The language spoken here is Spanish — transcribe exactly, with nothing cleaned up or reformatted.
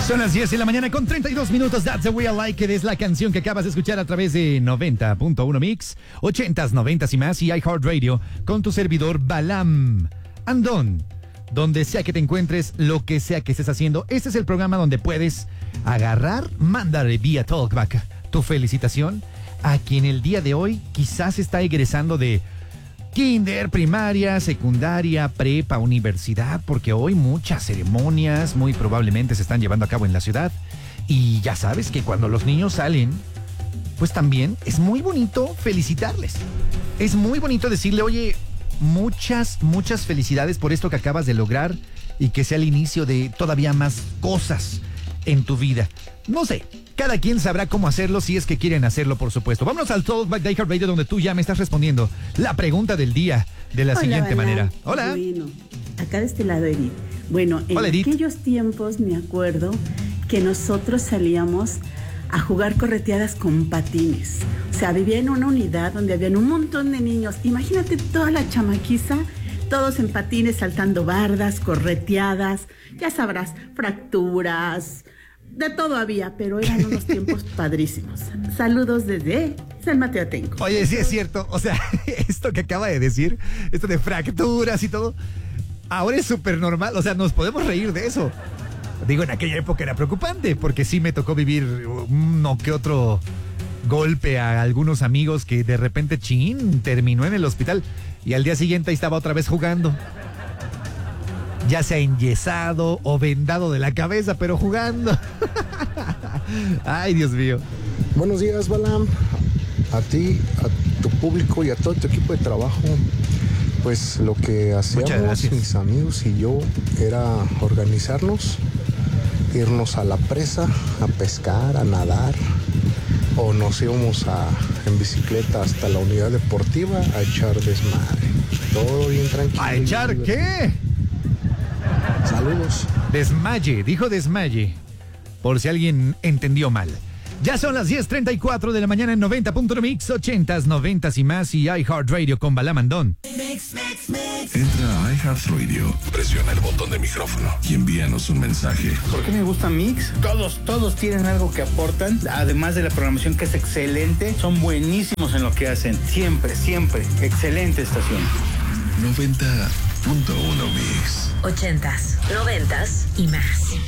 Son las diez de la mañana con treinta y dos minutos. That's the way I like it. Es la canción que acabas de escuchar a través de noventa punto uno Mix, ochentas, noventas y más, y iHeartRadio con tu servidor Balam Andón. Donde sea que te encuentres, lo que sea que estés haciendo, este es el programa donde puedes agarrar, mandarle vía Talkback tu felicitación a quien el día de hoy quizás está egresando de kinder, primaria, secundaria, prepa, universidad, porque hoy muchas ceremonias muy probablemente se están llevando a cabo en la ciudad. Y ya sabes que cuando los niños salen, pues también es muy bonito felicitarles. Es muy bonito decirle, oye, muchas, muchas felicidades por esto que acabas de lograr y que sea el inicio de todavía más cosas en tu vida. No sé, cada quien sabrá cómo hacerlo si es que quieren hacerlo, por supuesto. Vámonos al Talkback de iHeartRadio, donde tú ya me estás respondiendo la pregunta del día de la Hola, siguiente Balam. manera. Hola. Bueno, acá de este lado Edith. Bueno, en Hola, Edith. aquellos tiempos me acuerdo que nosotros salíamos a jugar correteadas con patines. O sea, vivía en una unidad donde habían un montón de niños. Imagínate toda la chamaquiza, todos en patines, saltando bardas, correteadas, ya sabrás, fracturas, de todo había, pero eran unos tiempos padrísimos. Saludos desde San Mateo Atenco. Oye, sí es cierto, o sea, esto que acaba de decir, esto de fracturas y todo, ahora es súper normal, o sea, nos podemos reír de eso. Digo, en aquella época era preocupante, porque sí me tocó vivir uno que otro golpe a algunos amigos que de repente, chin, terminó en el hospital y al día siguiente ahí estaba otra vez jugando. Ya sea enyesado o vendado de la cabeza, pero jugando. Ay, Dios mío. Buenos días, Balam. A ti, a tu público y a todo tu equipo de trabajo. Pues lo que hacíamos mis amigos y yo era organizarnos, irnos a la presa a pescar, a nadar, o nos íbamos a, en bicicleta hasta la unidad deportiva a echar desmadre. Todo bien tranquilo. ¿A echar qué? Saludos. Desmaye, dijo desmaye, por si alguien entendió mal. Ya son las diez treinta y cuatro de la mañana en noventa punto uno Mix, ochentas, noventas y más, y iHeartRadio con Balam Andón. Entra a iHeartRadio, presiona el botón de micrófono y envíanos un mensaje. ¿Por qué me gusta Mix? Todos, todos tienen algo que aportan, además de la programación que es excelente, son buenísimos en lo que hacen. Siempre, siempre, excelente estación. noventa punto uno Mix. Ochentas, noventas y más.